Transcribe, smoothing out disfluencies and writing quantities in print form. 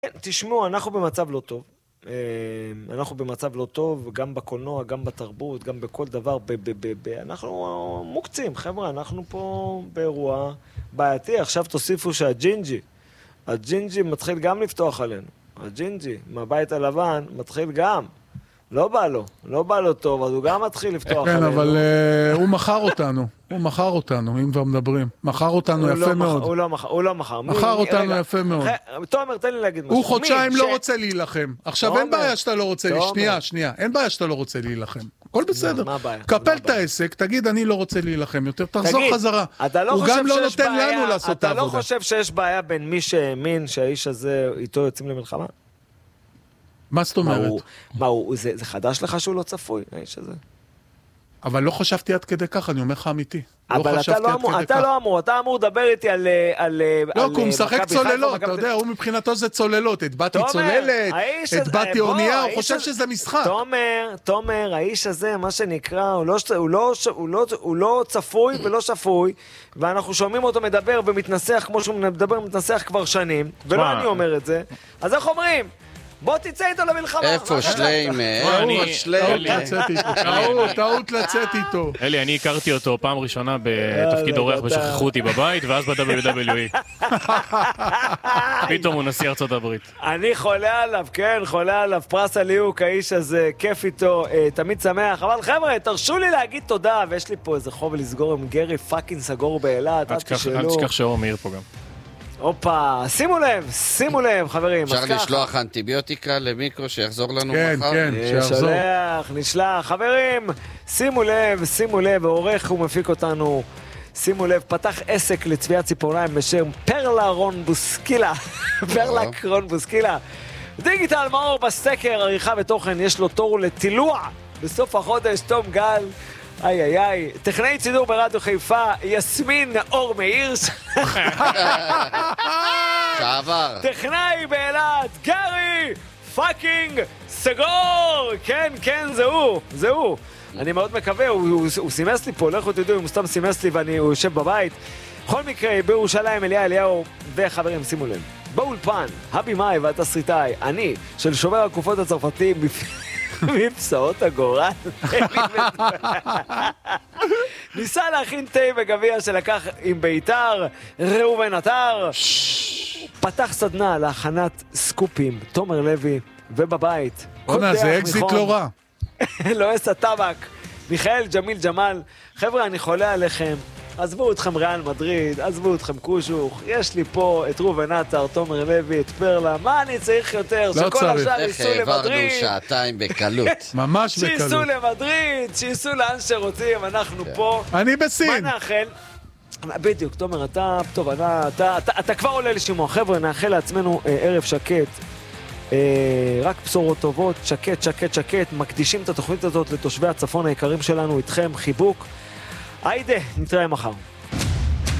תשמעו, אנחנו במצב לא טוב. אנחנו במצב לא טוב, גם בקולנוע, גם בתרבות, גם בכל דבר. אנחנו מוקצים, חבר'ה, אנחנו פה באירוע בעייתי. עכשיו תוסיפו הג'ינג'י מתחיל גם לפתוח עלינו. הג'ינג'י, מהבית הלבן, מתחיל גם. לא בא לו טוב, אז הוא גם מתחיל לפתוח עלינו. כן, אבל הוא מכר אותנו, אם כבר מדברים. מכר אותנו יפה מאוד. הוא לא מכר. מכר אותנו יפה מאוד. תומר, תן לי להגיד משהו. הוא חודשיים לא רוצה להילחם. עכשיו אין בעיה שאתה לא רוצה להילחם. שנייה, אין בעיה שאתה לא רוצה להילחם. הכל בסדר. קפל את העסק, תגיד אני לא רוצה להילחם יותר, תחזור חזרה. הוא גם לא נותן לנו לעשות את העבודה. אתה לא חושב שיש בעיה בין מי שהאמין שהאיש הזה איתו יוצאים למלחמה? מה זאת אומרת? זה חדש לך שהוא לא צפוי, האיש הזה? אבל לא חשבתי עד כדי כך, אני אומר לך אמיתי. אבל אתה לא אמור, אתה אמור לדבר איתי על... לא, כי הוא משחק צוללות, אתה יודע, הוא מבחינתו זה צוללות, את באתי צוללת, את באתי אונייה, הוא חושב שזה משחק. תומר, האיש הזה, מה שנקרא, הוא לא צפוי ולא שפוי, ואנחנו שומעים אותו מדבר ומתנסח כמו שהוא מדבר ומתנסח כבר שנים, ולא אני אומר את זה, אז איך אומרים? בוא תצא איתו למלחמה. איפה שליימה? טעות לצאת איתו. אלי, אני הכרתי אותו פעם ראשונה בתפקיד אורח ושכחו אותי בבית, ואז ב-WWE. פתאום הוא נשיא ארצות הברית. אני חולה עליו, כן, חולה עליו. פרס הליהוק, האיש הזה, כיף איתו, תמיד שמח. אבל חבר'ה, תרשו לי להגיד תודה, ויש לי פה איזה חוב לסגור עם גרי פאקינג סגור באילת. אל תשכח שאור מאיר פה גם. אופה, שימו לב, חברים. אפשר לשלוח אנטיביוטיקה למיקרו שיחזור לנו מחר? כן, שיחזור. נשלח. חברים, שימו לב, העורך ומפיק אותנו. שימו לב, פתח עסק לצביעת ציפורניים בשם פרלה רון בוסקילה. פרלה קרון בוסקילה. דיגיטל מאור בסקר, עריכה ותוכן, יש לו תור לתילוע. בסוף החודש, תום גל. איי, טכנאי צידור ברדיו חיפה, יסמין אור מאיר. שעבר. טכנאי באילת, גרי פאקינג סגור. כן, זה הוא. אני מאוד מקווה, הוא סימס לי פה, לכו תדעו, הוא סתם סימס לי והוא יושב בבית. בכל מקרה, בירושלים, אליהו, וחברים, שימו לב. באולפן, הבימאי והתסריטאי, אני, של שומר הקופות הצרפתי, מבשאות הגורל. ניסה להכין תה בגביע שלקח עם ביתר, ראובן עטר. פתח סדנה להכנת סקופים, תומר לוי, ובבית. זה אקזיט לא רע. לועס הטבק, מיכאל ג'מיל ג'מל. חבר'ה, אני חולה עליכם. עזבו אתכם ריאל מדריד, עזבו אתכם קושוך, יש לי פה את ראובן עטר, תומר לוי, את פרלה, מה אני צריך יותר? לא שכל השאר ייסעו למדריד. העברנו שעתיים בקלות. ממש בקלות. שייסעו למדריד, שייסעו לאן שרוצים, אנחנו פה. אני בסין. מה נאחל? בדיוק, תומר, אתה כבר עולה לשימוע. חבר'ה, נאחל לעצמנו ערב שקט. רק בשורות טובות, שקט, מקדישים את התוכנית הזאת לתושבי הצפון היקרים שלנו, איתכם, חיבוק. היידה, נתראה מחר.